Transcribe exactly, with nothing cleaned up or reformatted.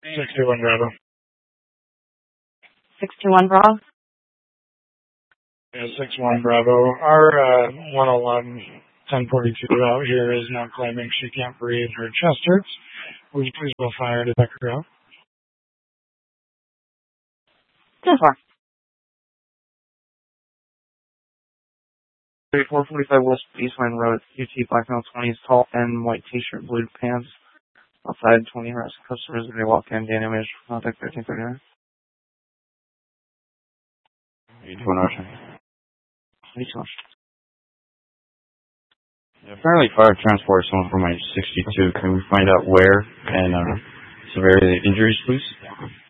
sixty-one Bravo. sixty-one Bravo? Yeah, sixty-one Bravo. Our uh, one oh one ten forty-two out here is now claiming she can't breathe. Her chest hurts. Would you please go fire detector out? ten four. four forty-five West Baseline Road, U T Black Male twenties, tall and white t-shirt, blue pants. Outside twenty harassing customers when they walk in. Dana Image, contact thirteen thirty-nine. eighty-one Ocean. Thank you so much. Yeah, apparently fire transport someone from my sixty-two. Can we find out where and uh, severity of the injuries, please?